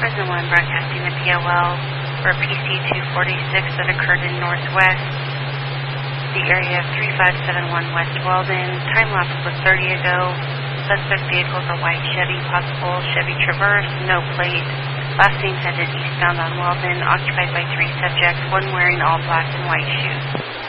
1 broadcasting the POL for PC-246 that occurred in Northwest, the area of 3571 West Weldon. Time lapse was 30 ago. Suspect vehicle is a white Chevy, possible Chevy Traverse, no plate. Last seen headed eastbound on Weldon, occupied by 3 subjects, one wearing all black and white shoes.